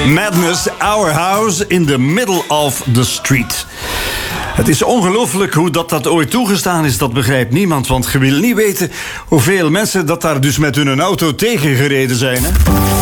Madness, Our House in the Middle of the Street. Het is ongelooflijk hoe dat ooit toegestaan is, dat begrijpt niemand. Want je wil niet weten hoeveel mensen dat daar dus met hun auto tegengereden zijn, hè?